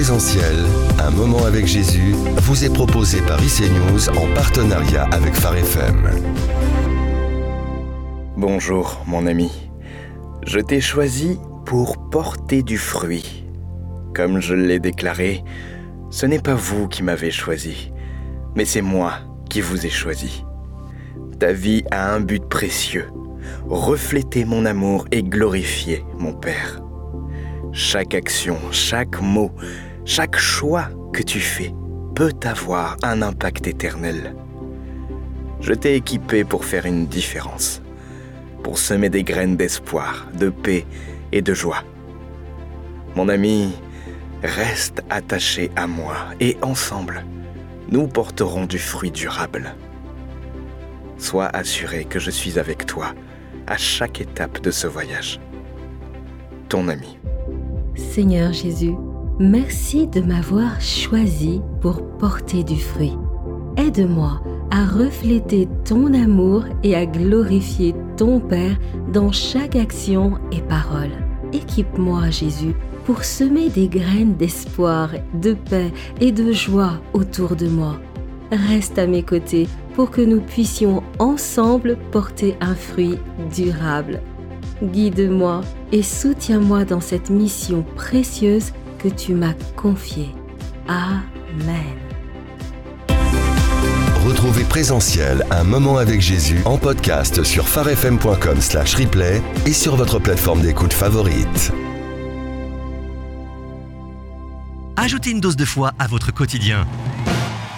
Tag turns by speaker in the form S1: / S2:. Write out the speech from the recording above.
S1: Présentiel, un moment avec Jésus, vous est proposé par ICNews en partenariat avec Phare FM.
S2: Bonjour mon ami, je t'ai choisi pour porter du fruit. Comme je l'ai déclaré, ce n'est pas vous qui m'avez choisi, mais c'est moi qui vous ai choisi. Ta vie a un but précieux, refléter mon amour et glorifier mon Père. Chaque action, chaque mot, chaque choix que tu fais peut avoir un impact éternel. Je t'ai équipé pour faire une différence, pour semer des graines d'espoir, de paix et de joie. Mon ami, reste attaché à moi et ensemble, nous porterons du fruit durable. Sois assuré que je suis avec toi à chaque étape de ce voyage. Ton ami.
S3: Seigneur Jésus, merci de m'avoir choisi pour porter du fruit. Aide-moi à refléter ton amour et à glorifier ton Père dans chaque action et parole. Équipe-moi, Jésus, pour semer des graines d'espoir, de paix et de joie autour de moi. Reste à mes côtés pour que nous puissions ensemble porter un fruit durable. Guide-moi et soutiens-moi dans cette mission précieuse que tu m'as confiée. Amen.
S1: Retrouvez Présentiel, un moment avec Jésus en podcast sur pharefm.com/replay et sur votre plateforme d'écoute favorite.
S4: Ajoutez une dose de foi à votre quotidien.